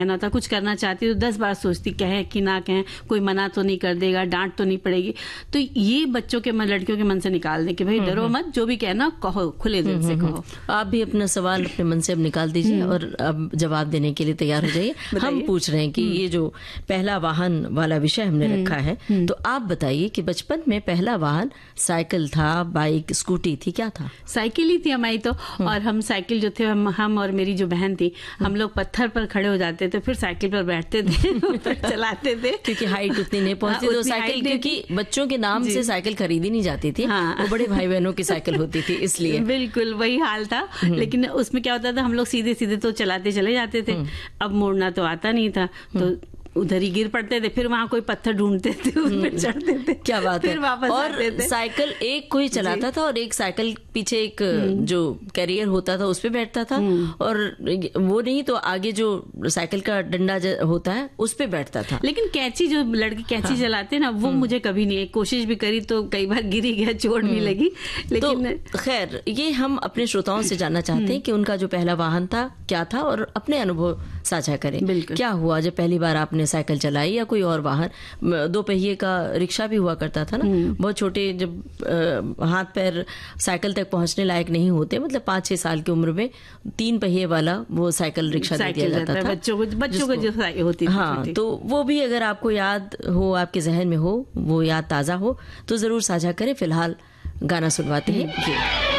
ना था, कुछ करना चाहती तो 10 बार सोचती, कहें कि ना कहें, कोई मना तो नहीं कर देगा, डांट तो नहीं पड़ेगी। तो ये बच्चों के मन, लड़कियों के मन से निकाल दें कि भाई डरो मत, जो भी कहना कहो, खुले दिल से कहो। आप भी अपना सवाल अपने मन से अब निकाल दीजिए और अब जवाब देने के लिए तैयार हो जाइए। हम पूछ रहे हैं कि ये जो पहला वाहन वाला विषय हमने रखा है, तो आप बताइए कि बचपन में पहला वाहन साइकिल था, बाइक, स्कूटी थी, क्या था? साइकिल ही थी हमारी तो। और हम साइकिल जो थे, हम और मेरी जो बहन थी, हम लोग पत्थर पर खड़े हो जाते थे, फिर साइकिल पर बैठते थे फिर चलाते थे, क्योंकि हाइट उतनी नहीं पहुंचती तो साइकिल, क्योंकि बच्चों के नाम से साइकिल खरीदी नहीं जाती थी। हाँ। वो बड़े भाई बहनों की साइकिल होती थी, इसलिए बिल्कुल वही हाल था। लेकिन उसमें क्या होता था, हम लोग सीधे सीधे तो चलाते चले जाते थे, अब मोड़ना तो आता नहीं था, तो उधर ही गिर पड़ते थे, फिर वहां कोई पत्थर ढूंढते थे, उस पर चढ़ते थे। क्या बात फिर है। वापस और आते थे। साइकिल एक कोई चलाता था और एक साइकिल पीछे एक जो कैरियर होता था उस पे बैठता था, और वो नहीं तो आगे जो साइकिल का डंडा होता है उस पे बैठता था। लेकिन कैची, जो लड़के कैची चलाते ना, वो मुझे कभी नहीं, कोशिश भी करी तो कई बार गिरी गया, चोट भी लगी। लेकिन तो खैर, ये हम अपने श्रोताओं से जानना चाहते हैं कि उनका जो पहला वाहन था क्या था, और अपने अनुभव साझा करें। क्या हुआ जब पहली बार आपने साइकिल चलाई या कोई और वाहन? 2 पहिए का रिक्शा भी हुआ करता था ना, बहुत छोटे, जब हाथ पैर साइकिल तक पहुंचने लायक नहीं होते, मतलब 5-6 साल की उम्र में 3 पहिए वाला वो साइकिल रिक्शा दे दिया जाता था बच्चों को जो होती थी। हाँ, तो वो भी अगर आपको याद हो, आपके जहन में हो, वो याद ताजा हो, तो जरूर साझा करें। फिलहाल गाना सुनवाते हैं।